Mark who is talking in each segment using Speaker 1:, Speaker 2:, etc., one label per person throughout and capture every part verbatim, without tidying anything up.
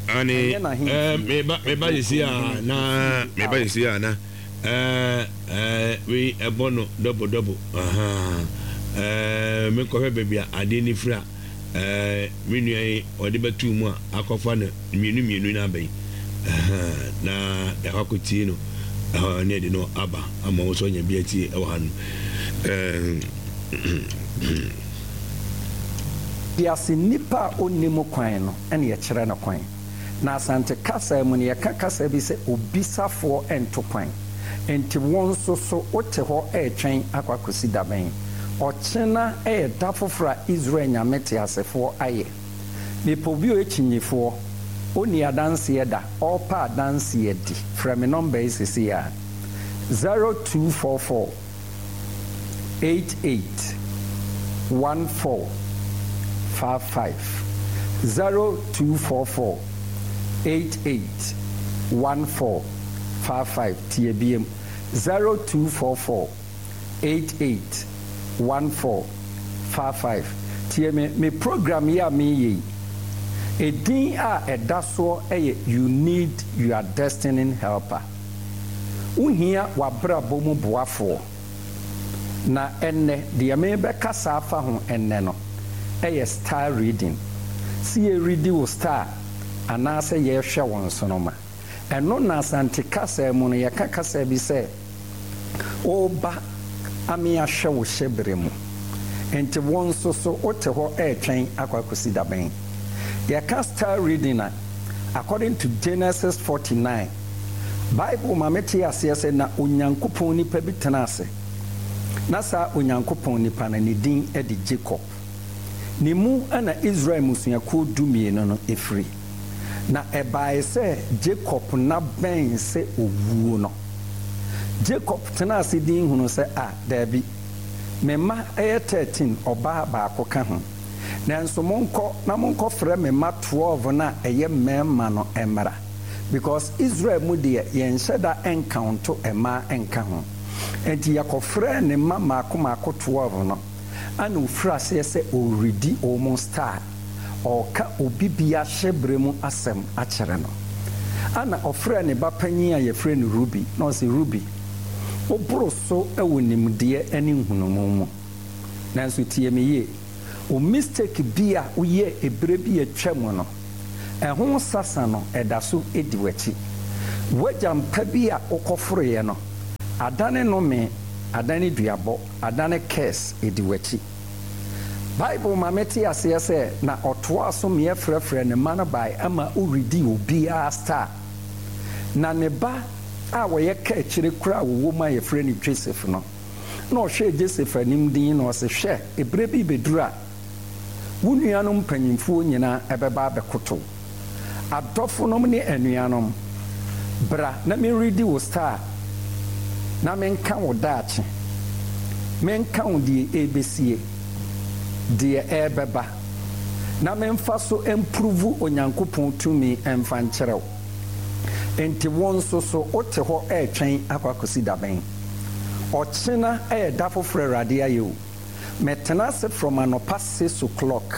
Speaker 1: ani eh me ba me ba yesi a na me ba yesi a na eh eh we ebono double double aha eh me ko fe baby ade ni fra eh me nuai ode batu mu a akofa na mienu mienu na abai aha na e hakoti no eh ne de no aba ama wo so nya bi ati e wo hanu eh
Speaker 2: Yasi nipa onimu kwan no ene ye kire na kwan na asante kasa mu ne ye kasa bi se obisafo ento kwan enti won so so ote ho e twen akwakosi daben ochena e da fofra Israel nyamete asefo aye nipo bi o echinyifo oni adanse ye da opa adanse ye di from me number is here zero two four four eight eight one four five five zero two four four eight eight one four five five T A B M zero two four four eight eight one four five five T M me program ya me ye a din a edaso eye you need your destiny helper unhia wabra bomu boafo na enne de me be kasa afa ho enne no eye star reading see a reading will star anase ye hwe won so no ma eno na asante kasa mu no ye ka kasa bi se oba ami ahwe wo hyebre mu enti won so so ote ho e twen akwakosi daben ye ka star reading na according to Genesis forty-nine Bible ma meti ase se na onyankopon ni pa bi tenase na sa onyankopon ni pa na ne din e di Jacob ni mu ana Israel musuako dumie no no efri na ebae se Jacob na ben se owuo no Jacob tenase din hunu se a dabi mema eye thirteen oba ba akoka ho nanso monko na monko frɛ mema twelve na eye mema no emra because Israel mu de yen hyeda encounter ema enka ho enti yakofrɛ ne mama akoma akɔ twelve no ana ofra se se already almost star oka obibia hyebre mu asem akyere no ana ofra ne ba panyin a yefre no Ruby no se Ruby obro so ewonimde ani nhunumu mu nanso tie me ye o mistake bia uye ebre bi atwam no ehon sasa no edaso ediwachi wajam pa bia okoforoye no adane no me adane duabo adane curse ediwachi Bible mameti ase se na otoa so me frefre ne man by ama uridi obi a star na ne ba a wo ye ka kire kura wo ma ye frɛ ni Joseph no na o hwe Joseph anim din na o se hwe ebre bi bedura wunuanom panyimfo nyina ebeba bekoto adofo nom ne anuanom bra na me ready wo star na me nka wo daache me nka wo die ebesie die ebeba na me mfa so improve onyankopon tumi emfa nkyerɛw enti won so so ote ho e twen akwakosi daben ochina e da foforo rade ayo metena se from anopa six o'clock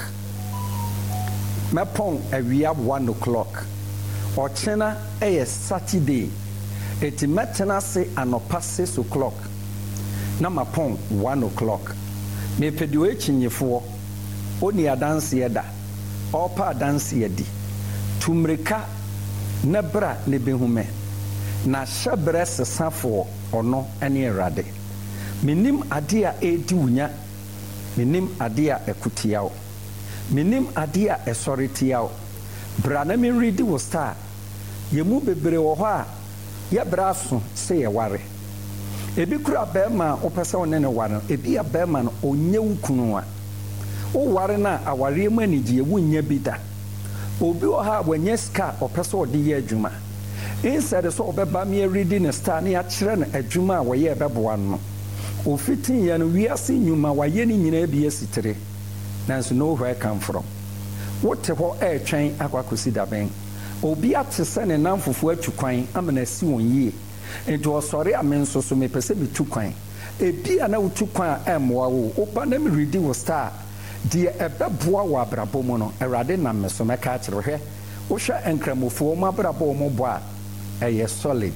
Speaker 2: mepon awia one o'clock ochina e Saturday eti metena se anopa six o'clock na mapon one o'clock me pedu echinyefo oni adanse eda opa adanse edi tumrika nebra ne behume na hyebre sesafo ono ene erade minim ade a edi wunya minim ade a ekutiawo minim ade a esoretiawo bra na me ready wo star yemu bebre wo ho a ye bra so se ye ware ebi kura bema opese one ne ware ebi ya bema no onye wukunu a wo ware na aware mu anigye wunya bida obi o ha wanye ska opese odi ye adwuma instead so obeba me ready ne star na ya kire na adwuma a wo ye beboa no ofitin ye no wiase nyuma wa ye ni nyina bi asitere nanso no where come from wote ho e twen akwakosi daben obi atese ne namfofo atwukwan amana si won yie enti osore amenso so me pese bi tukwan ebi ana utukwan emwa wo oba na me ready wo star de ebeboa wo abrabom no erade na meso meka akire hwe wohwɛ nkramofoɔ mu abrabɔ mu bɔ a ɛyɛ solid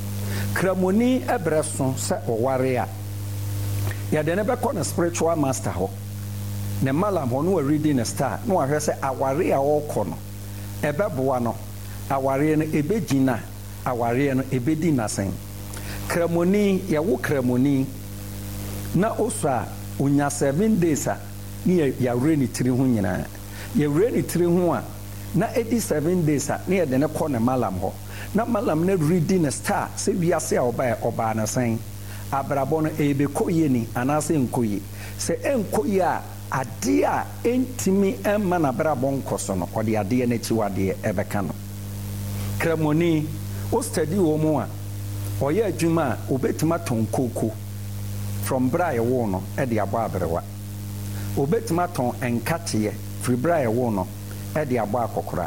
Speaker 2: kramoni ɛbrɛ so sɛ ɔware a yɛde ne bɛkɔ ne spiritual master hɔ ne malam hɔ no wɔ reading ne star na wahwɛ sɛ aware a ɔrekɔ no ɛbɛboa no aware no ɛbɛgyina aware no ɛbɛdi n'asen kramoni yɛwo kramoni na osu a onya seven days a ne yɛwure ne tiri ho nyinaa yɛwure ne tiri ho a na edi seven days a ne yɛde ne kɔ ne malam hɔ na malam ne reading ne star sɛ wiase a ɔbaa ɔbaa ne sɛn abrabɔ no ɛbɛkɔ yie ni anaasɛ nkɔ yie sɛ ɛnkɔ yie a adeɛ a ɛntimi ɛmma n'abrabɔ nkɔ so no ɔde adeɛ n'akyiwadeɛ ɛbɛka no kramoni o study wɔ mu a ɔyɛ adwuma a obɛtumi atɔn kooko from bra ɛwɔ no ɛde abɔ aberewa obɛtumi atɔn nkateɛ firi bra ɛwɔ no ɛde abɔ akɔkora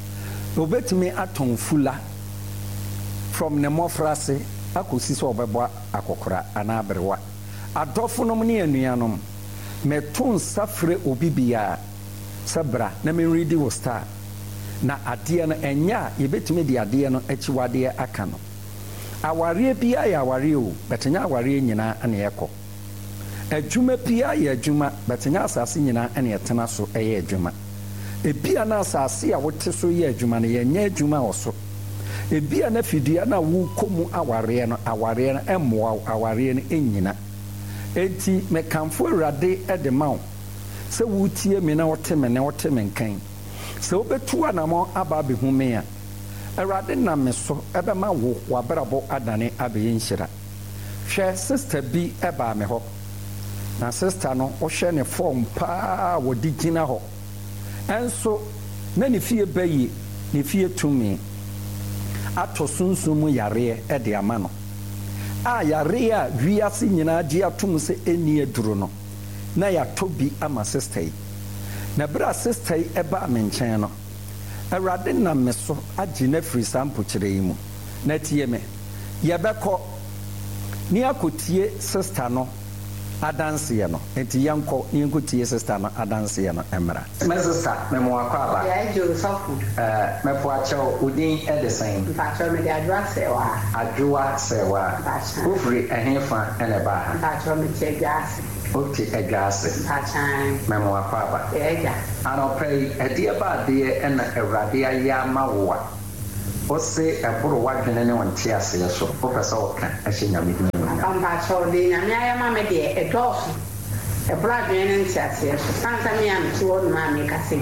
Speaker 2: obɛtumi atɔn fula from ne mmɔfrase akɔsi sɛ ɔbɛbɔ akɔkora anaa aberewa adɔfo nom ne anuanom mɛto nsa frɛ obi biara sɛ bra na menredi wo star na adeɛ no ɛnyɛ a yɛbɛtumi de adeɛ no akyiwadeɛ aka no awareɛ biara yɛ awareɛ o bɛtenya awareɛ nyinaa ɛne ɛkɔ adwuma biara yɛ adwuma bɛtenya asase nyinaa ɛne ɛtena so ɛyɛ adwuma ebia na asase a wote so yɛ adwuma no yɛnyɛ adwuma wɔ so ebia na fidua na wokɔ mu awareɛ no awareɛ no ɛmmoa awareɛ no ɛnyina enti mekamfo awurade ɛde ma wo sɛ wotie me na wote me na wote me nkan sɛ wobɛtu anamɔ aba abɛhu me a awurade nam me so ɛbɛma wo wabrabɔ adane abɛyɛ nhyira hwɛ sister bi ɛbaa me hɔ na sister no wohwɛ ne fɔm paa wɔde gyina hɔ ɛnso na ne fie bɛyi ne fie tumi ato sunsun mu yareɛ ɛde ama no a yareɛ a wiase nyinaa gye atom sɛ ɛnni aduro no na yɛatɔ bi ama sister yi na bere a sister yi ɛbaa me nkyɛn no awurade nam me so agye no afiri saa mpokyerɛ yi mu na tie me yɛbɛkɔ ne akɔtie sister no adanseɛ no enti yɛnkɔ ne yɛnkɔtie sister no adanseɛ no mmra me sister memowakɔ aba mɛpo akyɛw wodin ɛde sɛn adwowa sɛwa wofiri ɛhefa ɛne baa ha ote ɛdwa ase memowakɔ aba anɔpɛ yi ɛdeɛ ba adeɛ ɛna awurade ayɛ ama wo a wose ɛboro w'adwene ne wo nte aseɛ so wopɛ sɛ woka ɛhyɛ nyame din
Speaker 3: Ambacho de nyame ayama me de edofo e bra dwen ne ntiasie so sansa me am ti wonu ma me kase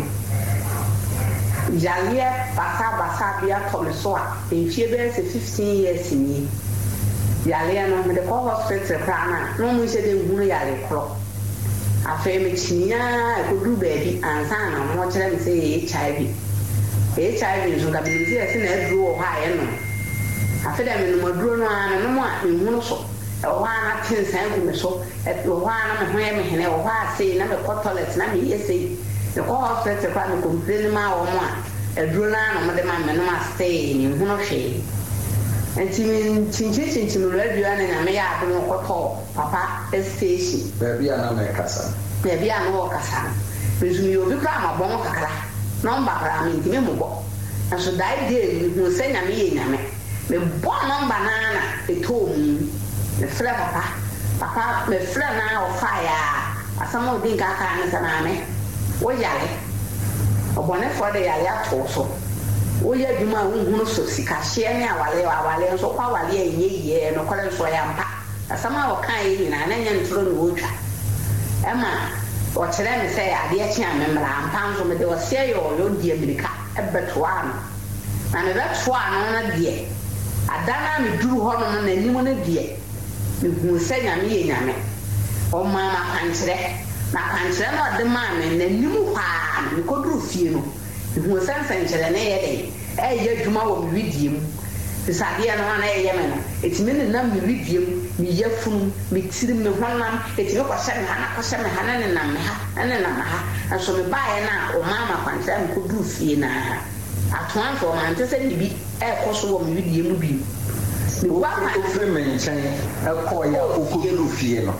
Speaker 3: jalie basa basa bia to me so a enfie be se fifteen years ni jalie no me de ko hospital kra na no mu se de hunu yale kro afa me chinya e ko du baabi ansa na mo kire me se H I V H I V so ga bi se se na aduru wo ha ye no afa de me no maduro no ana no mo a ehunu so Owana tinsan ku me so e owana me ho me hene o ha sei na me ko toilet na me yesi e ko hospital kwa me complain ma wo mo a eduro na no me de ma me no ma stay ni hu no hwe enti me chinchi chinchi no radio na na me ya ado ko to papa station
Speaker 2: baby ana me kasa
Speaker 3: baby ana wo kasa bezumi obi ka ma bon kakra number kra me ntime mo bo na so dai dey hu se nya me ye nya me me bo number na na etom me frɛ papa papa me frɛ na o fire asama odi nka ka ne sana me wo yale obone fo de yale ato so wo ya dwuma wo hunu so sika hye ne awale awale nso kwa awale enye ye no kole nso ya mpa asama o kan yi na na nya ntro no wo twa ema o kyerɛ me sɛ ade akyi amemra mpa nso me de o se yo yo die mirika ebetoa no na me betoa no na die adana me duru hɔ no na anim no die me hu sɛ nyame ye nyame o mama kankyerɛ na kankyerɛ no de ma me na anim paa me koduru fie no me hu sɛ nsɛnkyerɛ ne yɛ de ɛyɛ adwuma wɔ me widie mu bisadeɛ no na ɛyɛ me no etimi ne nam me widie mu me yafunu me tiri me honam etimi kɔhyɛ me ha na kɔhyɛ me ha na ne nam me ha na ne nam ha nso me baeɛ na o mama kankyerɛ me koduru fie na atoanfo o man tese bibi ɛkɔ so wɔ me widie mu bi me wa ma
Speaker 2: ofre me nkyɛn ɛkɔ ya okɔduru fie no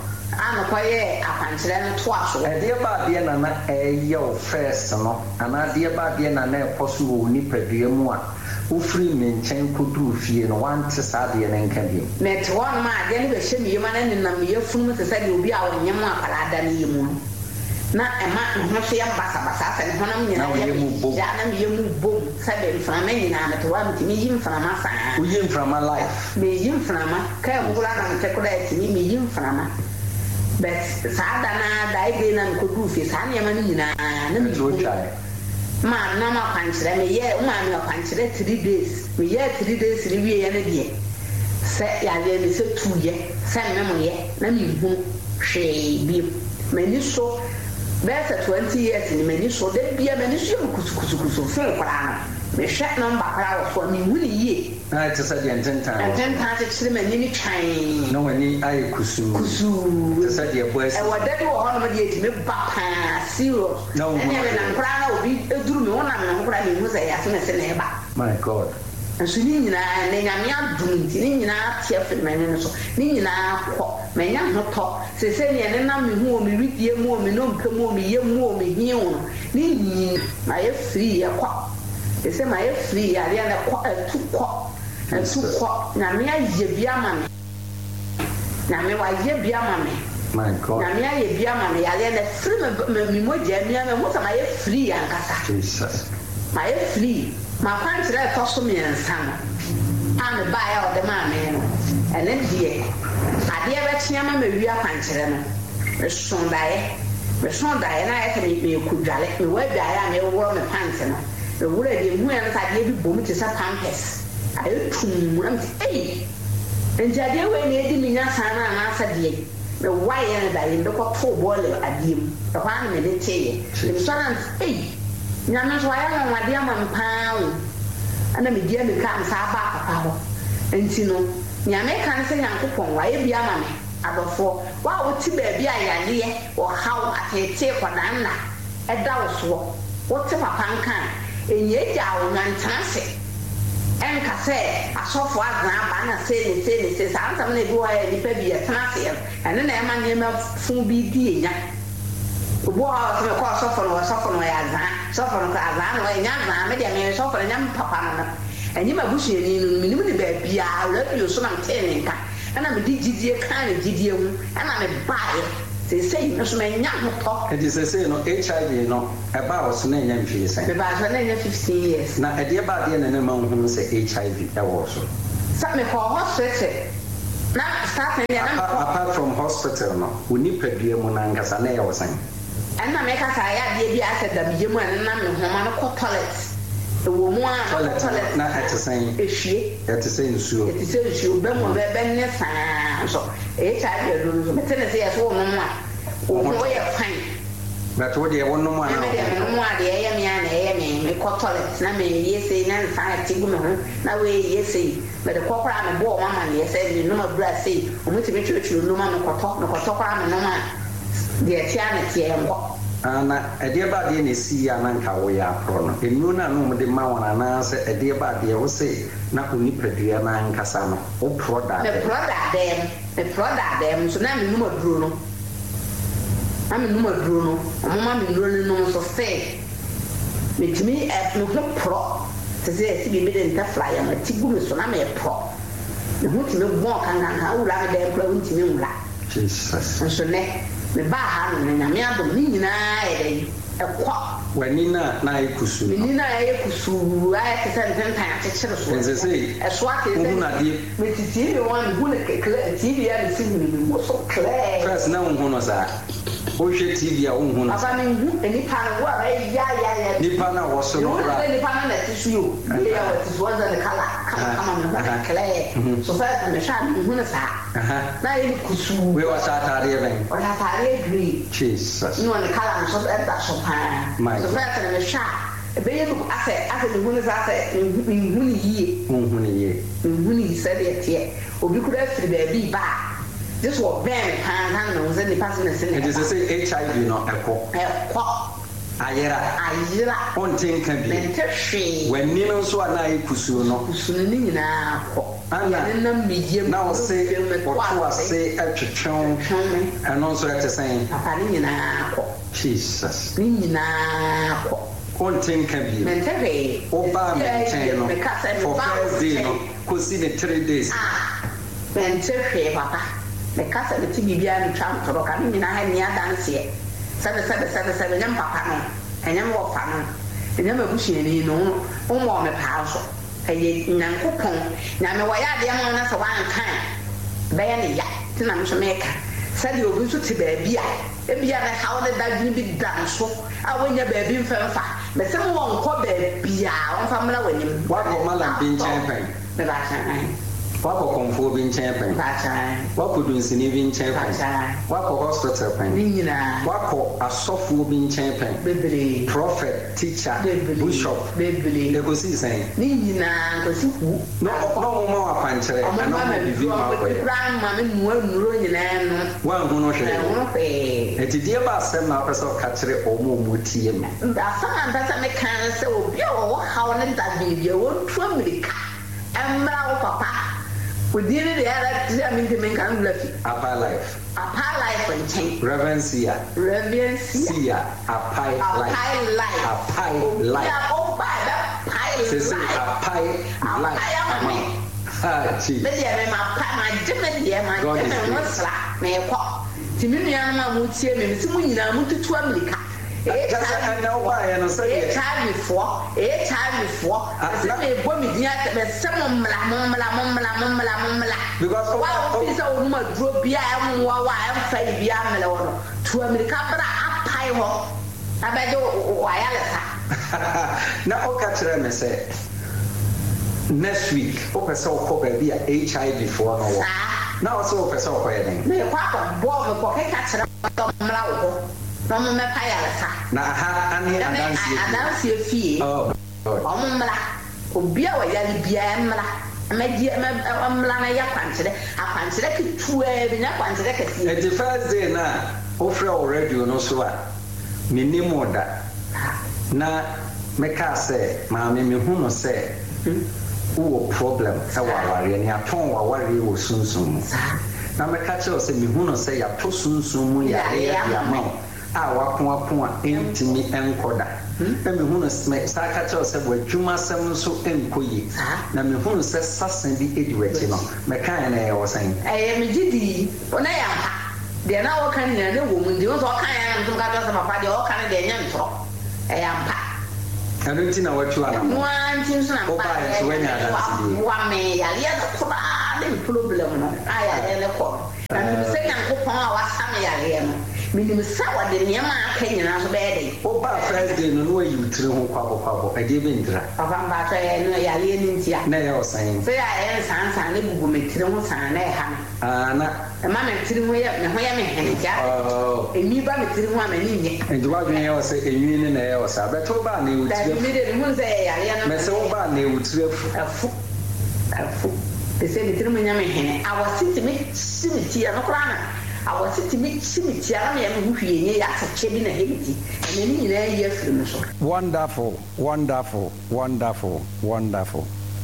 Speaker 3: ano kɔyɛ akwankyerɛ no to aso
Speaker 2: ɛdeɛ ba adeɛ na na ɛyɛ wo first no anaa adeɛ ba adeɛ na na ɛkɔ so wɔ nipadua mu a wofiri me nkyɛn kɔduru fie no wante saa adeɛ no nka bio
Speaker 3: mete hɔ nom a adeɛ no bɛhyɛ me yɛma no nenam yɛfunu mu te sɛ deɛ obi a wɔnyɛ mu akwadaa da no yɛ mu no na ɛma ne ho so yɛ basabasa sɛ ne honam nyinaa yɛ na meyɛ mu bom sɛ bɛ mframa nyinaa mete hɔ a metumi yi mframa saa
Speaker 2: woyi mframa life
Speaker 3: meyi mframa kaa mu koraa na mete koraa atumi meyi mframa but saa da na da ebe na nkɔduru fie saa nneɛma no nyinaa na meyi ma na ma kwankyerɛ meyɛ ma me kwankyerɛ three days meyɛ three days ne wie yɛ ne deɛ sɛ yɛayɛ ne sɛ tuyɛ sɛ mmɛmoyɛ na mehu hwee bio m'ani so bɛyɛ sɛ twenty years ni m'ani so da bia m'ani so yɛ kusukusukusu fee koraa no mehwɛ nɔmba koraa wɔ so a mehu ne yie
Speaker 2: na ɛte sɛ deɛ ntentan
Speaker 3: ntentan kyekyere m'ani ne twan
Speaker 2: na w'ani ayɛ kusuu
Speaker 3: kusuu
Speaker 2: te sɛ deɛ bɔ asi
Speaker 3: ɛwɔ da bi wɔ hɔ nom deɛ ɛtumi ba paa serious ɛne me nam koraa na obi ɛduru me wonam ne ho koraa mehu sɛ yɛase ne sɛ ne ɛba
Speaker 2: my god
Speaker 3: nso ne nyinaa ne nyame adom nti ne nyinaa teɛ firi m'ani no so ne nyinaa kɔ manya ho tɔ sese ne ne nam me hu o me widie mu o me no mpa mu o me yɛ mu o me hie wo no ne nyina ma yɛ free yɛ kɔ sese ma yɛ free yɛ adeɛ ne kɔ atu kɔ atu kɔ nyame ayɛ bi ama me nyame wayɛ bi ama me
Speaker 2: my god
Speaker 3: nyame ayɛ bi ama me yɛ ne free me me mogya mi ama mo sɛ ma yɛ free ankasa
Speaker 2: jesus
Speaker 3: ma yɛ free ma kwankyerɛ ɛtɔ so mmiɛnsa no a me baa yɛ ɔde maa me no ɛne deɛ adeɛ bɛkyeɛ ma mawie akwankyerɛ no meson daeɛ meson daeɛ na ayɛ sɛ mekɔ dwale mewɔ adwaeɛ a meworɔ me pante no mewura deɛ mu ɛ no sɛ adeɛ bi bom te sɛ pampers ayɛ tum na mete ei nti adeɛ wei na ɛdi menya saa no anaasɛ deɛ mewayɛ no daeɛ mekɔtoo bɔɔle adeɛ mu ɛhɔ a no mede teeɛ mesɔre nte ei nyame nso ayɛ nwanwadeɛ ama me paa wo ana media me ka nsa aba papa hɔ nti no nyame ka ne sɛ nyankopɔn wayɛ bi ama me adɔfoɔ wa a wote baabi a yareɛ wɔhaw ateetee kɔdan na ɛda wo soɔ wote papa nka a ɛnyɛ gya wo nwantena se ɛnka sɛ asɔfoɔ adena aba na sei ne sei ne sei saa nsɛm na ebi wɔ yɛ nnipa bi yɛtena aseɛ no ɛno na ɛma nneɛma fo bi di ɛnya obi wɔ hɔ sɛ mekɔɔ sɔfo no wɔ sɔfo no wɔyɛ azaa sɔfo no kɔ azaa no ɛnya azaa medeɛ me sɔfo no nyɛ me papa no no ɛnyɛ m'abusuani no no menim ne baabiaa radio so na metee ne nka ɛna mede gyidie kaa ne gyidie ho ɛna mebaeɛ seesei no so manya ho tɔ
Speaker 2: ɛnti seesei no H I V no ɛbaa wɔ so na ɛnya mfie sɛn
Speaker 3: mebaa so na ɛnya fifteen years
Speaker 2: na ɛdeɛ ba adeɛ na ne ma wohunu sɛ H I V ɛwɔ so
Speaker 3: sɛ mekɔɔ hospital na starting deɛ na mekɔ
Speaker 2: apart from hospital no wo nipadua mu no ankasa na ɛyɛ wɔ sɛn
Speaker 3: ɛna meka saa yɛ adeɛ bi asɛ damegye mu a ne nam me homa no kɔ toilet ɛwɔ mu a
Speaker 2: toilet na ɛte sɛn
Speaker 3: ehwie
Speaker 2: ɛte sɛ nsuo
Speaker 3: ɛte sɛ nsuo bɛ mu bɛbɛ ne saa nso H I V ɛdo nso mete ne sɛ yɛ so wɔ nom a wo yɛ fine
Speaker 2: bɛte wo deɛ wo nom a na
Speaker 3: wo nom a deɛ ɛyɛ me a na ɛyɛ me mekɔ toilet na meyɛ sei na nsa ɛte gu me ho na woyɛ sei mede kɔ koraa mebɔ ɔma ma neɛ sɛ me nom abura sei ɔmotumi twetwere nom a mekɔtɔ mekɔtɔ koraa me nom a deɛ tia ne tie nkɔ
Speaker 2: ana ɛdeɛ ba adeɛ na esi ya na nka wo ya apro no ennuro na no de ma won ana sɛ ɛdeɛ ba adeɛ wo se na onipadua na nkasa no wo pro da
Speaker 3: me pro da dem me pro da dem so na me numa duro no na me numa duro no ɔmo ma me duro no so se me timi e me ho pro se se esi bi me de nta flyer ma ti gu me so na me pro me ho timi bon kan kan ha wura me dem pro ntimi wura
Speaker 2: Jesus
Speaker 3: so ne me ba ha no nyame adom ni nyinaa yɛ dɛ ɛkɔ
Speaker 2: wani na na ikusu
Speaker 3: ni na yɛ kusu ayɛ te sɛ ntentan akyekyere so
Speaker 2: ɛsɛ
Speaker 3: ɛso ate sɛ
Speaker 2: wo na die
Speaker 3: me ti T V one hu ne kekle T V ya ne si hu ne mo so clear
Speaker 2: first na wo hu no saa wo hwɛ T V a wo hu no
Speaker 3: aba me hu enipa no wa ya ya ya
Speaker 2: nipa na wo so no
Speaker 3: ra nipa na ti su yo ye ya wa ti so za ne kala kama kama me clear so first me sha me hu ne saa na yɛ kusu
Speaker 2: we wa sa taare ben
Speaker 3: o ta taare green
Speaker 2: Jesus
Speaker 3: ni won kala no so ɛda so paa so first me sha ebe ye look asɛ asɛ me hu ne saa asɛ me hu ne yie
Speaker 2: hu ne yie
Speaker 3: me hu ne sɛ de tie obi kura firi baabi ba this was ben paa na no sɛ nipa se ne se ne
Speaker 2: it is say H I V no ɛkɔ
Speaker 3: ɛkɔ
Speaker 2: ayera
Speaker 3: ayera
Speaker 2: onten ka bi
Speaker 3: mente hwe
Speaker 2: wani no so ana ayi kusuo no
Speaker 3: kusuo ni nyina kɔ
Speaker 2: ana
Speaker 3: na medie
Speaker 2: na o se oto ase atwetwon ɛno nso ɛte sɛn
Speaker 3: papa ni nyina kɔ
Speaker 2: Jesus
Speaker 3: ni nyina kɔ
Speaker 2: onten ka bi
Speaker 3: mente hwe
Speaker 2: o ba mente no for first day no kosi the three days
Speaker 3: ah mente hwe papa me kasa me ti bibia no twa ntoro ka ni nyina ha ni adanse sɛbe sɛbe sɛbe sɛbe nyam papa no ɛnyam wɔ fa no ɛnyam abusuani no ɔmo me paa so ɛyɛ nyankopɔn na me wɔyɛ adeɛ ma na sɛ wankan bɛyɛ ne ya te na mso meka sɛdeɛ obi nso te baabi a ebia na haw ne dadwene bi da so a wɔnya baabi mfɛmfa mɛsɛ mo wɔ nkɔ baabi a wɔmfa mmra w'anim
Speaker 2: wakɔ malam bi nkyɛn pɛn
Speaker 3: me ba kyɛn
Speaker 2: wakɔ kɔnfoɔ bi nkyɛn pɛn wakɔ dunsini bi nkyɛn pɛn wakɔ hospital pɛn wakɔ asɔfoɔ bi nkyɛn pɛn
Speaker 3: bebree
Speaker 2: prophet teacher bishop
Speaker 3: bebree
Speaker 2: ekosi sɛn
Speaker 3: ne nyinaa nkosi hu
Speaker 2: na ɔmo ma wa pankyerɛ
Speaker 3: ɛna ɔmo bibi ma kɔyɛ kura ma me nua nuro nyinaa no
Speaker 2: wanhu no hwɛ
Speaker 3: ɛho hwɛ
Speaker 2: etidie ba asɛm na apɛ sɛ ɔka kyerɛ ɔmo ɔmo tie mu
Speaker 3: asɛm a mpɛ sɛ meka sɛ obi a wɔwɔ haw ne da beebi a wɔntu amirika ɛmmra wo papa Udini the other I mean to make an lucky.
Speaker 2: Apa life.
Speaker 3: Apa life and change.
Speaker 2: Reverend Sia.
Speaker 3: Reverend Sia.
Speaker 2: Apa life.
Speaker 3: Apa life.
Speaker 2: Apa life.
Speaker 3: Yeah, oh, by the pie life.
Speaker 2: Apa life. Ah, gee.
Speaker 3: But yeah, my my different dear, my different one slap. May I call? Timmy and my mood see me, someone you know, to America.
Speaker 2: I know why I know say
Speaker 3: a time before, a time before. I said, "Me boy, me diya, me some mumla, mumla, mumla, mumla, mumla." Because wow, this a woman drop beer, I'm wow, I'm five beer, me lo. To America, but I pay ho. I bet you why I
Speaker 2: Now, okay, tell me say next week, okay, so copy be a H I V for no. Now, so okay, so okay, then. Me papa, boy, me pocket catch it. Mumla. Mama me pa ya sa na ha ani adansi
Speaker 3: adansi fie oh omumla obi a wa ya bia mla amadi amla na ya kwankyere akwankyere ketua bi na kwankyere kesi
Speaker 2: e the first day na ofre o radio no so a menim oda na meka say ma me me hu no say wo problem e wa ware ni aton wa ware wo sunsun na meka che o say me hu no say ya to sunsun mu ya ya ma a wako wako a entimi enkoda na me hunu sa ka che se bwadwuma sem so enkoyi na me hunu se sasen bi edi wachi no me kan na e wosan
Speaker 3: eh me gidi ona ya ha de na wo kan na ne wo mu ndi wo so kan ya ntum ka to se papa de wo kan de nya ntro eh ya mpa
Speaker 2: anu nti na watu ana
Speaker 3: no anti so na mpa
Speaker 2: ba so wanya adansi
Speaker 3: wa me ya le na ko ba de problem no aya ele ko na me se nyankopon a wasa me ya le no minim sawa de niam aka nyina so be de
Speaker 2: o ba first day no no ayi tire ho kwabo kwabo ade be ndira
Speaker 3: papa mba so e no ya le ni ntia
Speaker 2: na ya osan
Speaker 3: so ya e san san ne bugu me tire ho san na e ha
Speaker 2: ah na
Speaker 3: e ma me tire ho ya me ho ya me hene ja
Speaker 2: oh
Speaker 3: emi ba me tire ho a me ni nye
Speaker 2: enti wa dwen ya o se enwi ni na ya o sa beto ba na e
Speaker 3: da mi de mu se ya le no
Speaker 2: me se o ba na e tire
Speaker 3: afu afu de se me tire mo nya me hene awositi me simiti ya no kra na awositi me simiti ya na me hu hwie nye ya sache bi na hemiti ene ni nyina ye afiri so
Speaker 2: wonderful wonderful wonderful wonderful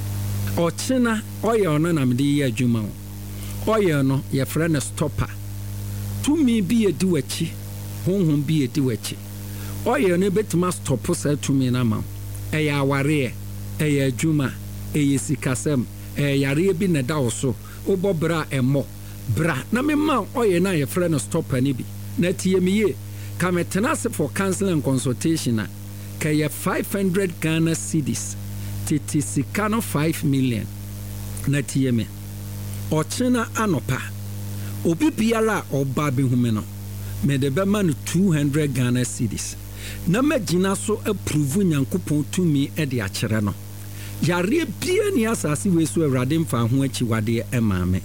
Speaker 4: Ochina oyo no na mede ye adwuma oyo no ye frɛ no stopper tumi bi edi wachi honhom bi edi wachi oyo no betima stop sa tumi na ma ɛyɛ aware ɛyɛ adwuma ɛyɛ sikasɛm ɛyɛ yare bi na da wo so wobɔ bra ɛmɔ bra na me ma oyo na ye frɛ no stopper ni bi na tie me ye ka metena se for counseling and consultation na ka ye five hundred Ghana cedis titi sika no five million na tie me ochina anopa obi biara oba behume no me de be ma no two hundred Ghana cedis na magina so approve nyankopon tumi e de akere no yare bia ni asase we so awrade mfa ho achi wade e maame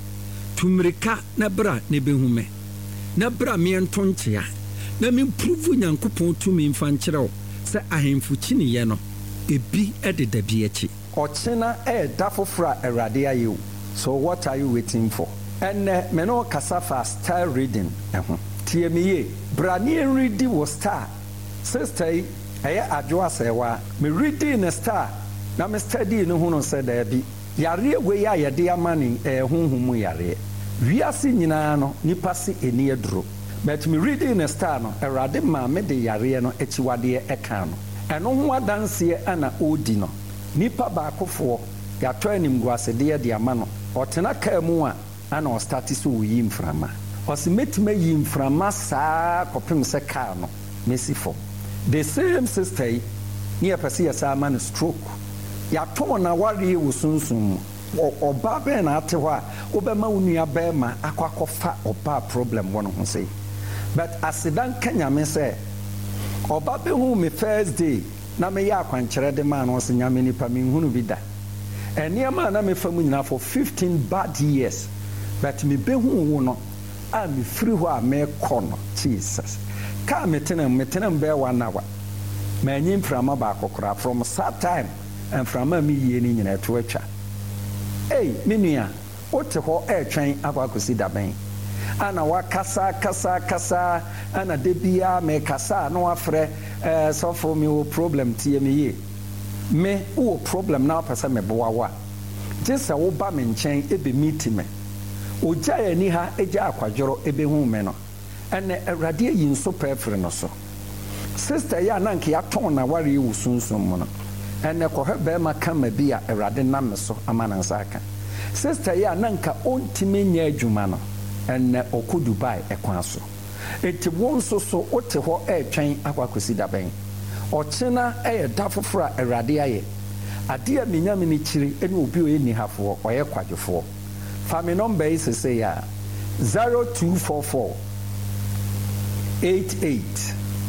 Speaker 4: tumrika na bra ne behume na bra me ntonchea na me prove nyankopon tumi mfa nkyerɛw sɛ ahemfu chini ye no ebi ededa bi achi
Speaker 2: ochina e da fofra awrade ayew. So what are you waiting for? And uh, me no kasa fa style reading eho tie me ye brani readi wo star sister yi ɛyɛ adwo asɛwa me reading ne star na me study ne ho no sɛ daabi yareɛ wei a yɛde ama ne ɛɛ honhom mu yareɛ wiase nyinaa no nipa se ani aduro but me reading ne star no Awurade ma me de yareɛ no akyiwadeɛ ɛka no ɛno ho adanseɛ ana ɔdi no nipa baakofoɔ yɛatɔ animguasedeɛ de ama no ɔtena kaa mu a ana ɔstarte sɛ ɔyi mframa ɔsɛ mɛtumi ayi mframa saa kɔpem sɛ kaa no mɛsi fam the same sister yi ne yɛpɛ sɛ yɛsaa ama no stroke yɛatɔn na wareɛ wɔ sunsum mu ɔbaa bɛn na ate hɔ a wobɛma wo nua bɛrima akɔ akɔfa ɔbaa problem wɔ no ho sɛ but asedan ka nyame sɛ ɔba bɛhu me first day na meyɛ akwankyerɛ de maa no ɔsɛ nyame nipa menhunu bi da ɛnneɛma a na mefa mu nyinaa for fifteen bad years but mebɛhu wo no a mefiri hɔ a meekɔ no Jesus kaa metena mu metena mu bɛyɛ one hour manyi mframa baako koraa from that time mframa mi yie ne nyina ɛto atwa ei me nua wote hɔ ɛretwɛn akɔ akɔsi dabɛn ana wakasa kasa kasa ana de biara mekasa na wafrɛ ɛɛ sɔfo mi wɔ problem tie me yie me wɔ problem na wopɛ sɛ meboa wo a gye sɛ woba me nkyɛn ebe meeti me ogya yɛ ni ha egya akwadworo ebehu me no ɛnɛ Awurade yi nso pɛɛfiri no so sister yi a na nke yɛatɔn na ware yi wɔ sunsun mu no ɛnɛ kɔhɛ bɛrima kama bi a Awurade nam me so ama ne nsa aka sister yi a na nka ɔntumi nyɛ adwuma no ɛnɛ ɔkɔ Dubai ɛkwan so eti wɔn nso so wote hɔ ɛretwɛn akɔ akɔsi dabɛn ɔkyena ɛyɛ da foforɔ a Awurade ayɛ adeɛ a menyame ne kyiri ɛne obi a ɔyɛ nihafoɔ ɔyɛ kwadwofoɔ fa me nɔmba yi sese a zero two four four eight eight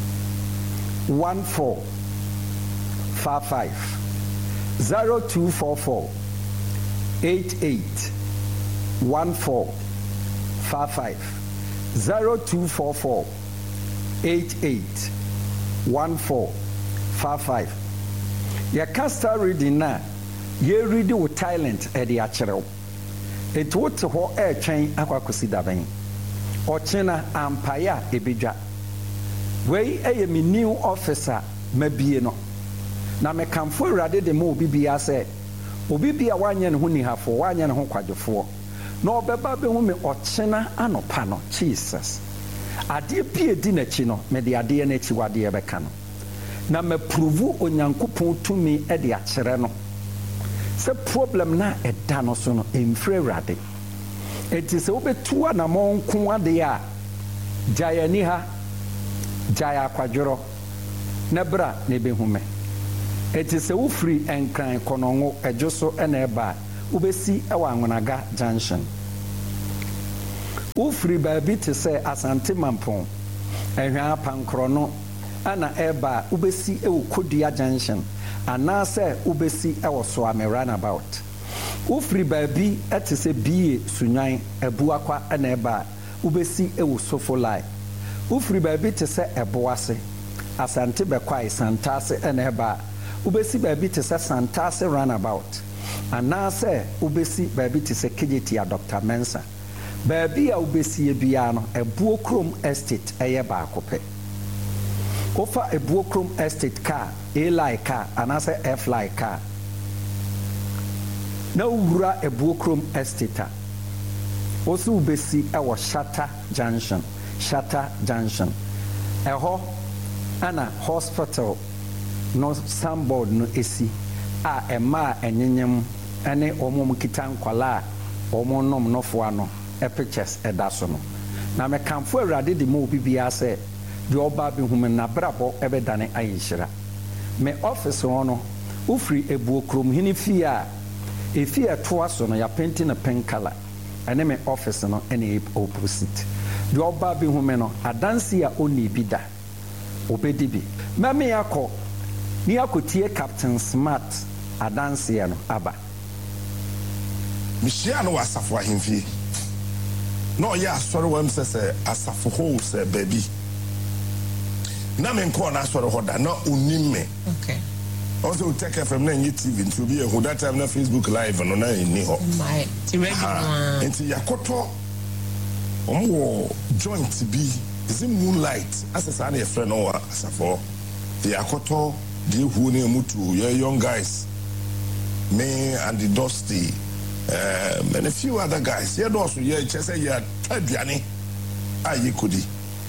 Speaker 2: one four five five zero two four four eight eight one four five five zero two four four eight eight one four five five. Yɛka star reading na yɛ read wo talent ɛde akyerɛ wo ɛti wote hɔ ɛretwɛn akɔ akɔsi dabɛn ɔkyena ampaeɛ a ɛbɛdwa wei ɛyɛ me new officer mabie no na mekamfo Awurade de ma obi biara sɛ obi bi a wanyɛ ne ho nihafoɔ wanyɛ ne ho kwadwofoɔ na ɔbɛba bɛhu me ɔkyena anɔpa no Jesus adeɛ pie di n'akyi no mede adeɛ no akyi wadeɛ bɛka no na maprovu Onyankopɔn tumi ɛde akyerɛ no sɛ problem na ɛda no so no ɛmfiri Awurade ɛnti sɛ wobɛtu anammɔ nko adeɛ a gyae ani ha gyae akwadworɔ na bra na ɛbɛhu me ɛnti sɛ wofiri ɛnkran kɔnɔngo ɛdwo so ɛna ɛba a wobɛsi ɛwɔ Anwonaga junction wofiri baabi te sɛ Asante Mampɔn ɛhwɛ apankorɔ no ana ɛba a wobɛsi ɛwɔ Kodua junction anaasɛ wobɛsi ɛwɔ Soame roundabout wofiri baabi ɛte sɛ bie Sunwan Abuakwa ɛna ɛba a wobɛsi ɛwɔ Sofolai wofiri baabi te sɛ Ɛboase Asante Bɛkwae Santase ɛna ɛba a wobɛsi baabi te sɛ Santase roundabout anaasɛ wobɛsi baabi te sɛ Kejetia Doctor Mensa baabi a wobɛsi biara no Ebuo Krom Estate ɛyɛ baako pɛ wofa Ebuo Krom Estate car A-Line car anaasɛ F-Line car na wowura Ebuo Krom Estate a woso wobɛsi ɛwɔ Shatta Junction Shatta Junction ɛhɔ ana hospital no signboard no esi a ɛma a ɛnyenyem ɛne ɔmo kita nkwala a ɔmo nom nofoa no pictures ɛda so no na mekamfo Awurade de ma obi biara sɛ deɛ ɔba bɛhu na brabɔ ɛbɛdane ayɛ nhyira me office hɔ no wofiri Ebuo Krom hene fie a ɛfie ɛtoa so no yɛapenti no pink color ɛne me office no ɛne opposite deɛ ɔba bɛhu me no adanse a ɔnni bi da obɛdi bi mɛme akɔ ne akɔtie Captain Smart adanseɛ no aba
Speaker 5: mehyia no wɔ asafo ahemfie na ɔyɛ asɔre wam sɛ sɛ asafo hɔ sɛ baabi na menkɔɔ no asɔre hɔ da na ɔnim me
Speaker 6: okay.
Speaker 5: Also Tech F M na nye T V nti obi ehu that time na Facebook live no na ni hɔ
Speaker 6: my ti regular
Speaker 5: nti yakoto ɔmo joint bi is it Moonlight asesa na yɛfrɛ no wa asafo the akoto the who ne mutu your young guys, me and the Dusty, um, and a few other guys. Yeah, those yeah, just say yeah, Tadiani, aye kudi.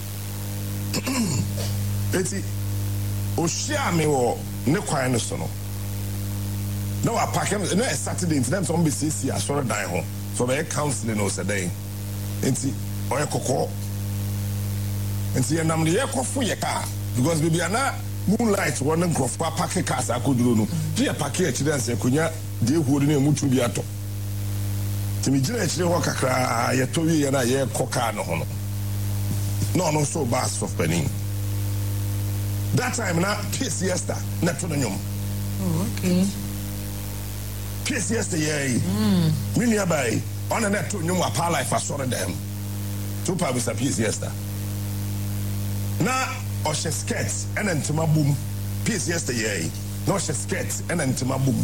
Speaker 5: Eti, oshia me wo ne kwan no so no. No, I pack him. No, Saturday. Into them, some be see I saw die home. So they counseling us a day. Enti, oye koko. Enti, and I'm the air for your car because we are not. Moonlight one and crop pack cars I could do. Dear package, that's a cunya, dear who didn't move to be at all. To me, generally walk a cry, I told you and I hear coca no honor. No, no, so bass of penny. That time now, P.S. Siesta, Neptunium.
Speaker 6: Oh, okay.
Speaker 5: P.S. Siesta, yea. Me nearby, on a Neptunium, a par life, I saw them. Two pubs a P.S. Siesta. Now, or she skirts and then to my boom. Piece yesterday. No, she skirts and then to my boom.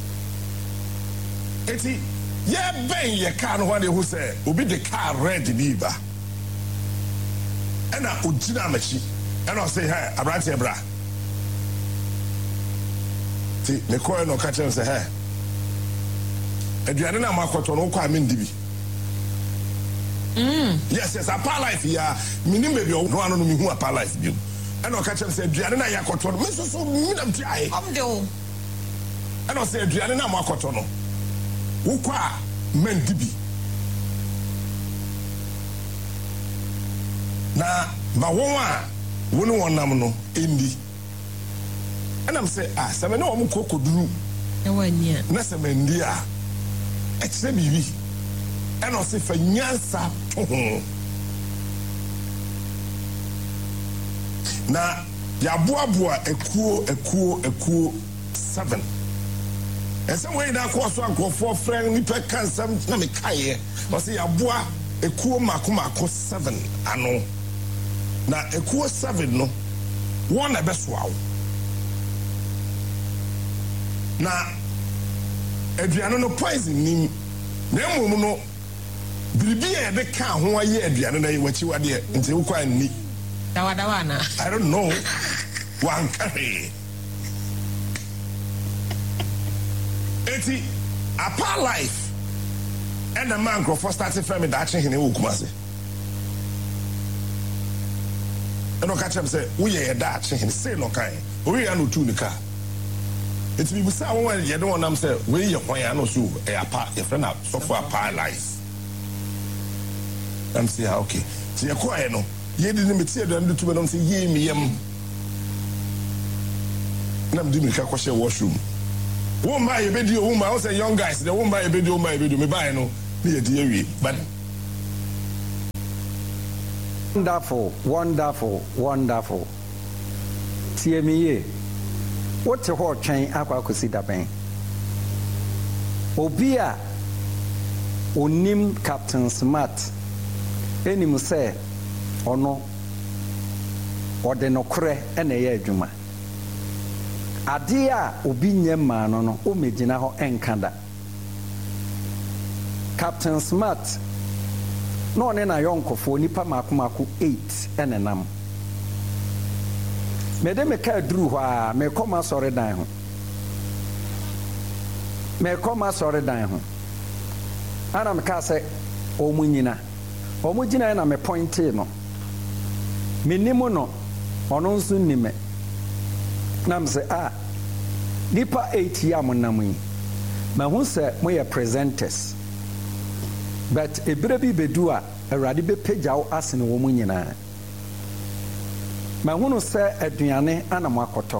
Speaker 5: Eti, yeah, bang your car, one who say, will be the car ready, Biba. And I Ujina Machi, and I'll say, hey, I brought your bra. See, the coin no catch and say, hey. And you are not my cotton, no crime in Dibi.
Speaker 6: Mm.
Speaker 5: Yes, yes, a par life here. Minim baby, no one know me who a par life you. And I catch him say, Diana, ya cotton, Mister So, Minam Try.
Speaker 6: Come do.
Speaker 5: And I say, Diana, ma cotton. Who qua men dibi. Na, ma woman, one one namno, indi. And I'm say, ah, seven no one coco do.
Speaker 6: No one near.
Speaker 5: Nessa mendia. It's a baby. And I say for nyansa na ya boa boa ekuo ekuo ekuo seven. And some way that course one go for friend ni pe kan sam na me kaye. I say ya boa ekuo mako mako seven ano. Na ekuo seven no one e beswa. Na aduano no poison ni na emu no Bibi e de ka ho aye aduane na ye wachi wade nti wo kwa ni
Speaker 6: dawa dawa na
Speaker 5: I don't know wan kare eti apa life and the man for started family that action hene wo kumase eno ka chem say wo ye da action hene say no kan o ye no tu ni ka eti bi busa won ye de wonam say we ye hwan ya no so e apa ye friend so for apa life. I'm saying, okay. So you're quiet, no? You didn't meet the end to me, say, ye me, um, and I'm doing a question washroom. Won't buy a video, whom I say, young guys, they won't buy a video, my video, me buy no, near dear, but
Speaker 2: wonderful, wonderful, wonderful. See me, what's a hot chain? I could see that pain. Obia, Onim Captain Smart. Enim say ono ode no kre ene ye adwuma ade a obi nyema no no o megina ho enkada Captain Smart no ne na yonkofo nipa makomako eight ene nam mede me ka duru ho a me koma sore dan ho me koma sore dan ho ana me ka say o munyina omo gina na me pointi no menimu no ono nso nime na mse ah nipa eight ya monam yi ma hu se mo ye presenters but ebere bi bedu a awrade be pejaw asene wo mu nyina ma hu no se aduane ana mo akoto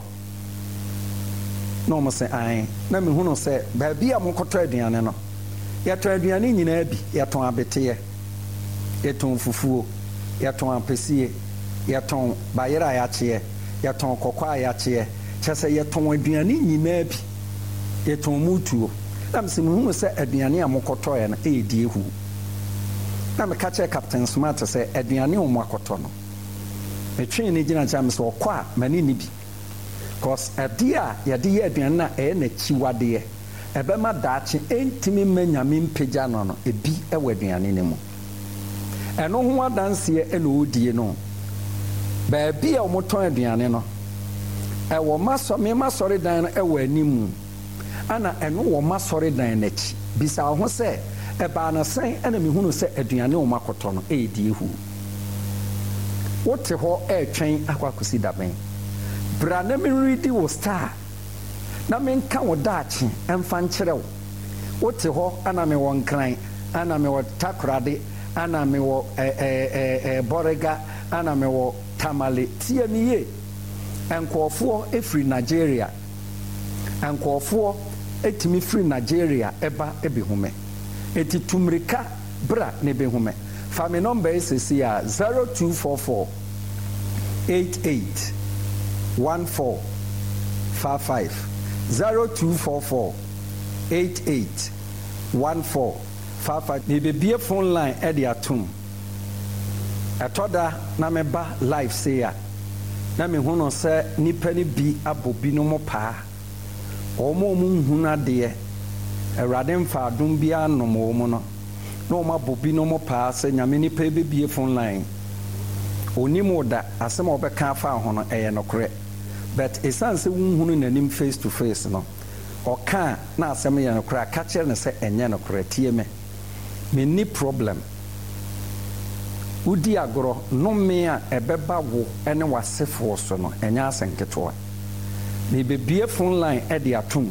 Speaker 2: no mo se an na me hu no se ba bi a mo koto aduane no ya to aduane nyina bi ya to abeteye yaton fufuo yaton apesie yaton bayera yache yaton kokwa yache chese yaton aduane nyina bi yaton mutuo na mse mu se aduane amokoto ya na edi ehu na me ka che Captain Smart se aduane o makoto no metwe ne gina cha mse okwa mani ni bi cause adia ya de aduane na e na chiwade ebe ma daachi entimi manyame mpagya no no ebi e waduane ne mu eno ho adanse e na odie no ba bia omoton aduane no ɛwɔ masɔ me masɔre dan no ɛwɔ anim ana ɛno wɔ masɔre dan n'akyi bisa ho sɛ ɛbaa no sɛn ɛna mehunu sɛ aduane wɔ makɔtɔ no ɛyɛ die hu wote hɔ ɛretwɛn akɔ akɔsi dabɛn bra na meredi wo star na menka wo daakye ɛmfa nkyerɛ wo wote hɔ ana mewɔ nkran ana mewɔ takorade ana mewɔ ɛɛ bɔrega ana mewɔ tamale tie me yie nkɔɔfoɔ efiri Nigeria nkɔɔfoɔ etimi firi Nigeria ɛba ebehume eti tumrika bra ne behume family number is here zero two four four eight eight one four five five zero two four four eight eight one four five five ne bebie phone line e de atom etoda na me ba live say ya na me hu no se nipa ni bi abobi no mo paa omo mu hu na de Awurade mfa adom bia anom wo mu no na o ma bobi no mo paa se nyame nipa bebie phone line onim da asem obeka afa ho no eye nokore but esan se wunhunu nanim face to face no oka na asem ye nokore aka kire ne se enye nokore tie me me ni problem udi agoro no me a ebeba wo ene wasefo so no enya asenketo me bebie phone line e de atom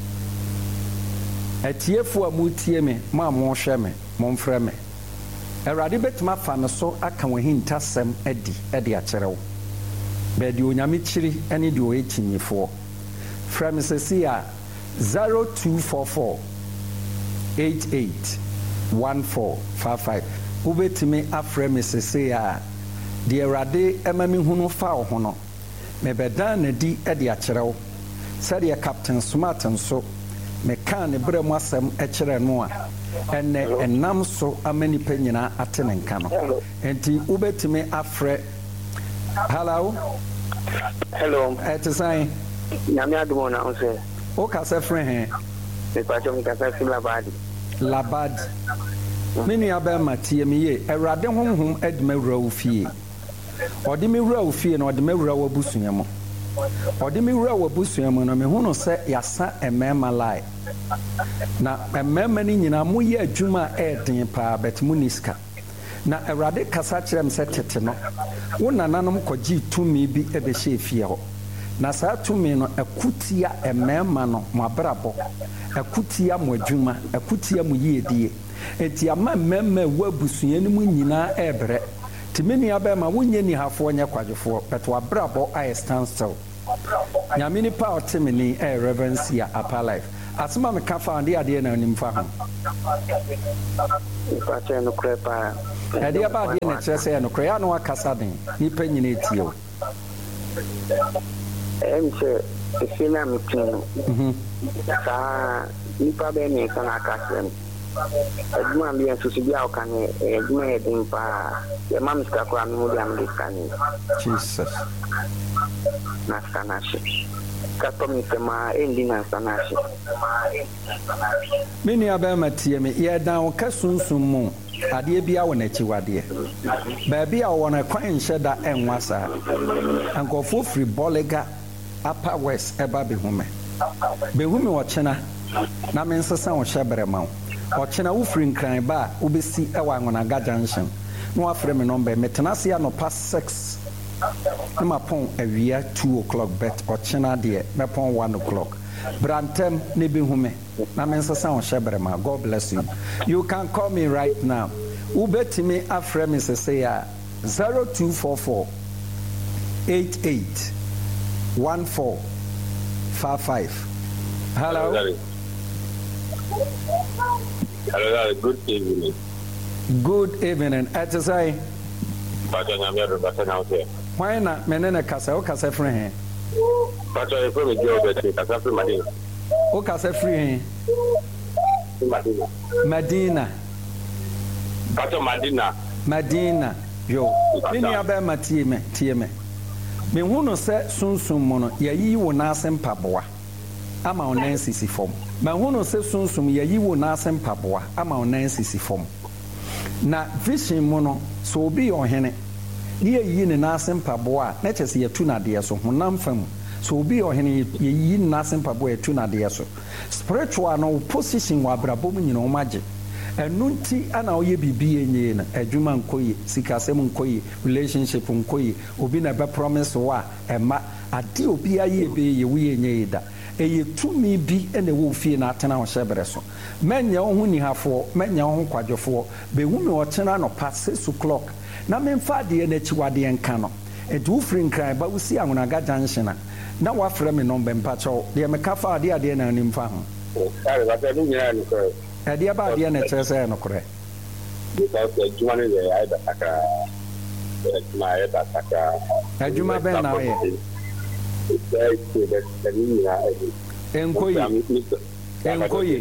Speaker 2: atiefo a mutie me ma mo hwe me mo mfrɛ me Awurade betuma fa me so aka wo hintasɛm adi e de akyerɛ wo be de onyame kyiri ene de o ekinyefo frɛ me sesi a zero two four four eight eight one four five five ubetime afrɛ me sesi a de Awurade ema me hunu fa wo ho no me bedan na di e de akyerɛ wo sɛ de Captain Smart nso me kan ne brɛ mu asɛm e kyerɛ no a ene enam so amani pa nyina atene nka no enti ubetime afrɛ hello
Speaker 7: hello
Speaker 2: et sai
Speaker 7: nyame adumo na onse
Speaker 2: o ka se frɛ he
Speaker 7: me pa chom ka se fi labad
Speaker 2: labad mini aba matie me ye Awurade honhom aduma wura wo fie odi me wura wo fie na odi me wura wo busua mo odi me wura wo busua mo na me hu no se yasa emema lai na emema ni nyina mo ye adwuma e den pa bet muniska na Awurade kasa kyerem se tete no wo nananom kɔgye tumi bi e be hye fie ho na saa tumi no akutia emema no mo abrabɔ akutia mo adwuma akutia mo yiedie enti ama emema wo abusua ni mu nyina ebre timini abema wonye ni hafo nya kwadwefo but wa brabo I stand still nyamini pa otimini e reverence ya upper life asema me ka fa ande ade na nim fa ho
Speaker 7: pa che no krepa
Speaker 2: ade aba ade na kire se no kre ya no akasa den ni pa nyina etie o
Speaker 7: em che efina mitino mhm sa ni pa be ni kana akasa adwuma bi enso so bia o kan e adwuma e din pa e mam ska ko am mo dia am diskan
Speaker 2: Jesus
Speaker 7: na skanashi kato mi sema endi na skanashi
Speaker 2: mini abema tie me ye dan ka sunsun mu ade bia wo na chi wade ba bia wo na kwan hyeda enwasa ankofo free bolega upper west eba behume behume wo chena na me nsesa wo hyebere ma ochena wo free nkran ba obesi ewa ngona ga junction no afre me number metenase ya no past six ma pon awia two o'clock bet ochena de me pon one o'clock brantem ne behume na me nsesa wo hyebere ma. God bless you. You can call me right now ubetime afre me say ya zero two four four eight eight one four five five. Hello.
Speaker 8: Hello, good evening.
Speaker 2: Good evening. At say,
Speaker 8: but I'm not a out here.
Speaker 2: Why not? Menena Casa, Casa Free.
Speaker 8: But I probably go to Casa Madina.
Speaker 2: O Casa Free.
Speaker 8: Madina.
Speaker 2: Medina.
Speaker 8: But Madina.
Speaker 2: Medina. Yo. Mini abe matieme, tieme. Me huno se sunsun mono, ya yi wo na asem paboa. Ama onan sisi fom. Ma huno se sunsum ya yi wo na asem paboa. Ama onan sisi fom. Na vision mono so obi ohene. Ni yi ne na asem paboa, na chese ya tu na de so honam fam. so obi ɔhene yɛyi nnase mpaboa yɛtu nadeɛ so spiritual no position wɔ abrabɔ mu nyina ɔmagye ɛno nti ana ɔyɛ biribi yɛnyee no adwuma nkɔ yie sikasɛm nkɔ yie relationship nkɔ yie obi na ɛbɛ promise wɔ a ɛma adeɛ obi ayɛ ɛbɛyɛ yɛwo yɛnyee da ɛyɛ tumi bi ɛna ɛwɔ fie na atena wo hyɛ berɛ so mɛnyɛ wo ho nihafoɔ mɛnyɛ wo ho kwadwofoɔ bɛhu me ɔkyena anɔpa six o'clock na memfa adeɛ no akyiwadeɛ nka no ɛnti wofiri nkran ba wosi Awonaga junction a na wafrɛ me nɔmbɛ mpakyɛw deɛ meka fa adeɛ adeɛ na anim fa ho ɛdeɛ ba adeɛ na ɛkyerɛ sɛ yɛ nokorɛ adwuma bɛn na woyɛ ɛnkɔye ɛnkɔye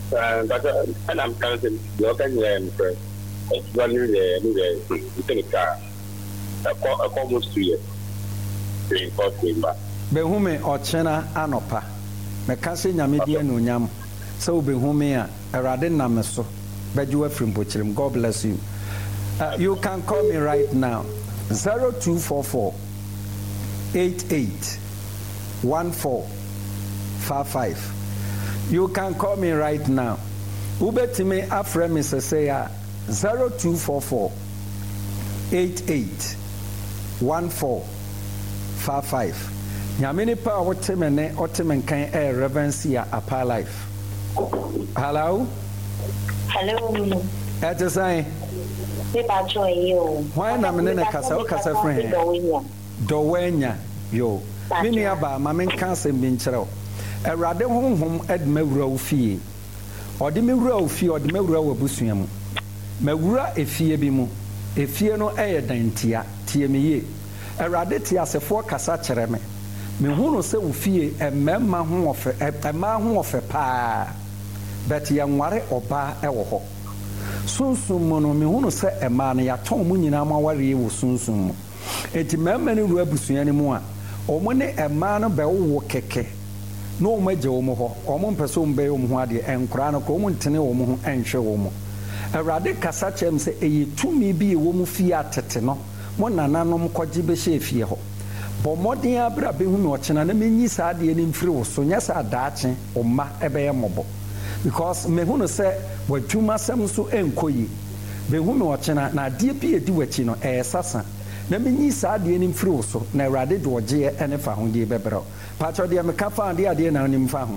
Speaker 2: bɛhu me ɔkyena anɔpa mɛka sɛ nyame di anuonyam sɛ wobɛhu me a Awurade nam me so bɛgye wafiri mpɔkyerɛm. God bless you. Uh, you can call me right now zero two four four eight eight one four five five. You can call me right now. Ubetime afre me sese ya zero two four four eight eight one four five five. Nyamini pa wote me ne wote me nkan e reverence ya apa life. Hello?
Speaker 9: Hello.
Speaker 2: Ete sai.
Speaker 9: Me ba joy yo.
Speaker 2: Why na me ne kasa o kasa friend? Dowenya yo. Me ni aba ma me nkan asem bi nkyerɛw. Awurade honhom edme wura wo fie. Ode me wura wo fie, ode me wura wo abusua mu. Mawura efie bi mu. Efie no eye dantia, tie me ye. Awurade tie asefo kasa kyerɛ me. Me hunu sɛ wo fie emema ho ofe, ema ho ofe pa. Bet ya nware oba ewo hɔ. Sunsun mu no me hunu sɛ ema no ya ton mu nyina ma ware wo sunsun mu. Enti mema ne wura abusua ne mu a, omo ne ema no be wo keke. No omo agye omo hɔ. Omo mpɛsɛ omo be omo ho ade enkora no ko omo ntene omo ho enhwe omo. Awurade kasa kyerɛm sɛ ɛyɛ tumi bi ɛwɔ mu fie atete no mo nananom kɔgye bɛhyɛ fie hɔ bɔ mmɔden abra bɛhu me ɔkyena na menyi saa adeɛ no mfiri wo so nyɛ sɛ adaakye ɔma ɛbɛyɛ mmɔbɔ because mehu no sɛ w'adwuma asɛm nso ɛnkɔ yi bɛhu me ɔkyena na adeɛ bi ɛdi w'akyi no ɛyɛ sasa na menyi saa adeɛ no mfiri wo so na Awurade de ɔgyeɛ ne fa ho deɛ bɛbrɛ pakyɛ deɛ meka fa adeɛ adeɛ na wonim fa ho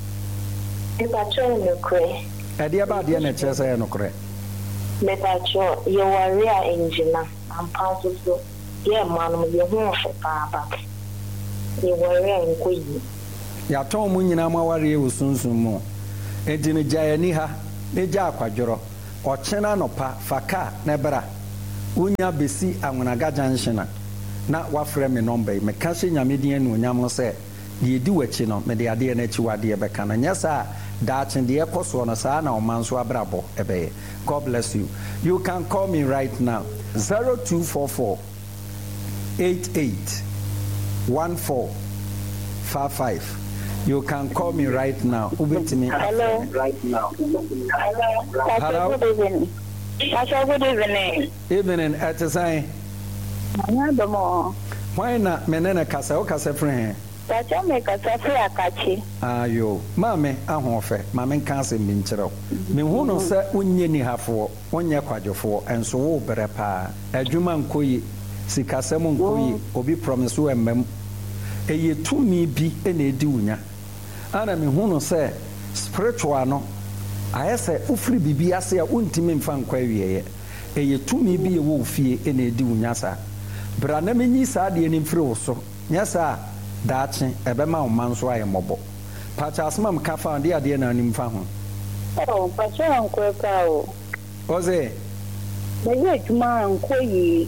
Speaker 9: Mepacho nokorɛ
Speaker 2: ɛdeɛ ba adeɛ na ɛkyerɛ sɛ yɛ nokorɛ
Speaker 9: Mepacho yɛware a engyina ampa nso so yɛ mma no yɛho ɔfɛ paa ba yɛware a nkɔ yi
Speaker 2: yɛatɔn mu nyinaa ma wareɛ wɔ sunsun mu enti no gya ani ha ne gya akwadworɔ ɔkyena nɔpa fa kaa na bra wonya bɛsi Awonaga junction a na wafrɛ me nɔmba yi meka hyɛ nyame din anuonyam no sɛ deɛ ɛdi w'akyi no mede adeɛ no akyi wadeɛ bɛka no nyɛ saa daakye deɛ ɛkɔ soɔ no saa na ɔma nso abrabɔ ɛbɛyɛ. God bless you. You can call me right now zero two four four eight eight one four five five. You can call me right now. Ubetimi.
Speaker 9: Hello. Right now. Hello.
Speaker 2: Hello.
Speaker 9: Good evening. Pastor, good evening.
Speaker 2: Evening. Etesai.
Speaker 9: Nyadomo.
Speaker 2: Why na menene kasa o kasa friend?
Speaker 9: Pastor me kasa free akachi.
Speaker 2: Ayo. Mame ahofe. Mame nka asem bi nkyerɛw. Me hu no sɛ onye ni hafo, onye kwadwofo, enso wo bere pa. Adwuma nkoyi, sikasɛm nkoyi, obi promise wo emmam. Eye tumi bi ena edi unya. Ana me hu no sɛ spiritual no ayɛ sɛ wofiri bibi ase a wontimi mfa nkwa wieyɛ ɛyɛ tumi bi ɛwɔ wo fie ɛna ɛdi wo nya saa bra na menyi saa deɛ no mfiri wo so nyɛ saa daakye ɛbɛma wo ma nso ayɛ mmɔbɔ pakyɛ asɛm a meka fa deɛ adeɛ na anim fa ho
Speaker 9: pakyɛ nkɔ ka o
Speaker 2: ɔsɛ
Speaker 9: bɛyɛ adwuma nkɔ yi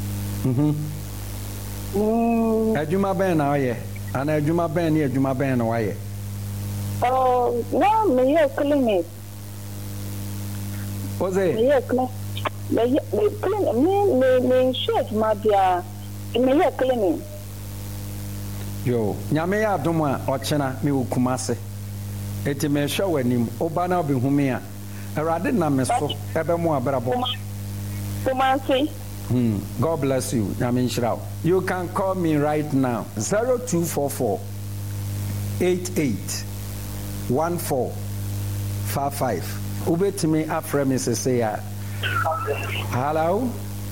Speaker 2: adwuma bɛn na ɔyɛ ana adwuma bɛn ne adwuma bɛn na wayɛ
Speaker 9: Oh, no, me here clinic.
Speaker 2: What's it?
Speaker 9: Me here clinic. Me me clinic. Me me me short ma bia. Me here clinic.
Speaker 2: Yo, nyame ya adom a ɔkyena me wo Kumase. Eti me hwɛ w'anim, oba na obi humi a. Awurade na me so, ebe mu abrabɔ.
Speaker 9: Kumase.
Speaker 2: Hmm. God bless you. Nyamin Shrao. You can call me right now. zero two four four eight eight one four five five. Ubet me after Missus Saya. Hello?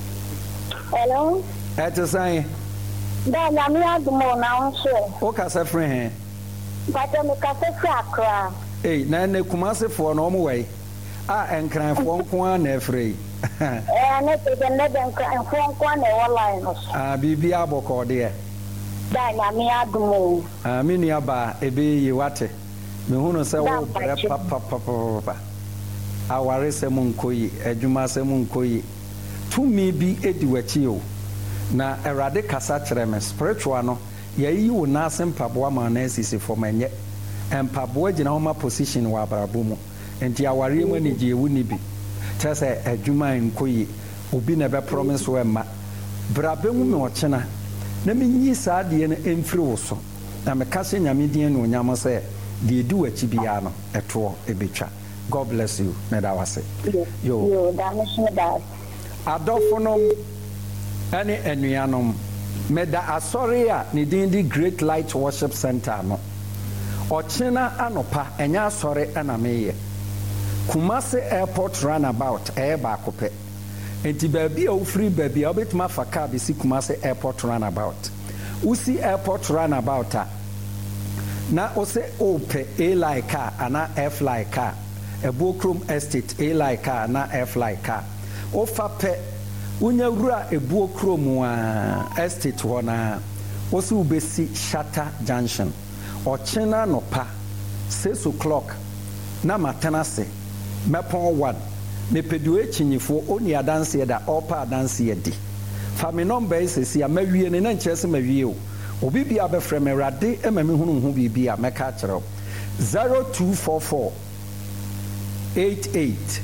Speaker 9: Hello?
Speaker 2: At the sign.
Speaker 9: Then I'm not the more now, sir.
Speaker 2: Okay, sir, friend.
Speaker 9: But I'm a cafe.
Speaker 2: Hey, Nana Kumasi for no way. Ah, and cry for one every.
Speaker 9: And it is another crying for one airline.
Speaker 2: Ah, Bibi Aboko, dear.
Speaker 9: Then I'm not the more.
Speaker 2: Ah, Miniaba, a be you what? Mihuno say, oh, papa, papa. Our Semunkoi, a Juma Semunkoi. To me be a duetio. Na erade kasa kyerɛ me spiritual no yɛyi wo nase mpaboa ma na asisi fam ɛnyɛ mpaboa gyina hɔ ma position wɔ abrabɔ mu nti awareɛ mu ne gye ewu ni bi kyerɛ sɛ adwuma nkɔ yi obi na ɛbɛ promise wo ɛma brabe mu me ɔkyena na menyi saa deɛ no ɛmfiri wo so na meka hyɛ nyame din ne onyam sɛ deɛ di w'akyi biara no ɛtoɔ ɛbɛtwa. God bless you. Meda wase.
Speaker 9: Yo. Yo, da me da.
Speaker 2: Adɔfo no ɛne anuanom meda asɔre a ne din di Great Light Worship Center no ɔkyena anopa ɛnyɛ asɔre ɛna meyɛ Kumasi Airport Runabout ɛyɛ baako pɛ enti baabi a wofiri baabi a wobɛtumi afa kaa bɛsi Kumasi Airport Runabout wosi Airport Runabout a na wose wopɛ A-line car anaa F-line car ɛbuo Krom Estate A-line car anaa F-line car wofa pɛ unya wura ebuo Krom a estate hɔ na wosi ubesi Shatter Junction ɔkyena nopa six o'clock na matenase mepon one mepedue chinyifo oni adanse da opa adanse di fa me number sesi a mawie ne na nkyerɛ sɛ mawie o obi bia bɛfrɛ me rade ema me hunu hu bibia meka kyerɛw zero two four four eight eight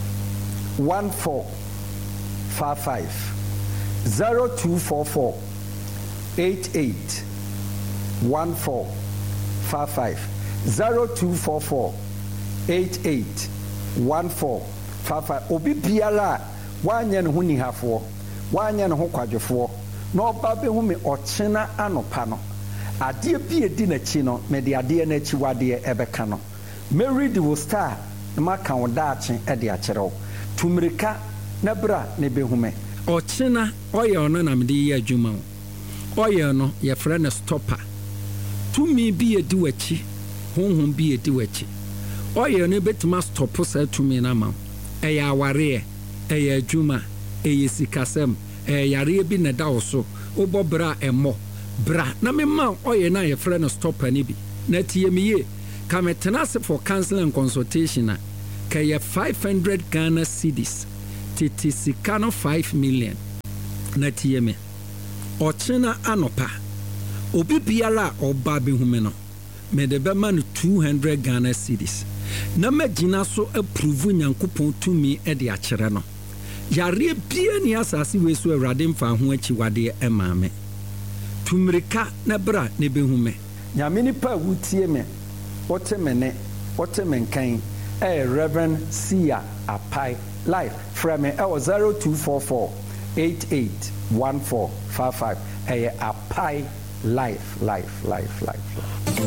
Speaker 2: one four five five zero two four four eight eight one four five five zero two four four eight eight one four five five obi biara wanyɛ ne ho nihafoɔ wanyɛ ne ho kwadwofoɔ na ɔba bɛhu me ɔkyena anopa no adeɛ bi edi n'akyi no me de adeɛ n'akyi wadeɛ ɛbɛka no Mary de wo star na maka wo daakye ɛde akyerɛ wo tumirika na bra ne behume
Speaker 4: ɔkyena ɔyɛ ɔno na mede yɛ adwuma wo ɔyɛ no yɛfrɛ no stopper tumi bi yɛdi w'akyi honhom bi yɛdi w'akyi ɔyɛ no bɛtumi stoppo saa tumi no ama wo ɛyɛ awareɛ ɛyɛ adwuma ɛyɛ sikasɛm ɛyɛ yareɛ bi na da wo so wobɔ bra ɛmmɔ bra na mema ɔyɛ no a yɛfrɛ no stopper no bi na tie me yie ka metena ase for counseling and consultation a ka yɛ five hundred Ghana cedis titi sika no five million na tie me ɔkyena anopa obi biara a ɔba behume no me de bɛma no two hundred Ghana cedis na magina so approve nyankopɔn tumi e de akyerɛ no yare bia ni asase we so awurade mfa ho akyi wade e maame tumirika na bra ne behume
Speaker 2: nyame nipa wutie me wote me ne wote me nkan eh Reverend Sia Apai live from me eh zero two four four eight eight one four five five eh Apai live live live live live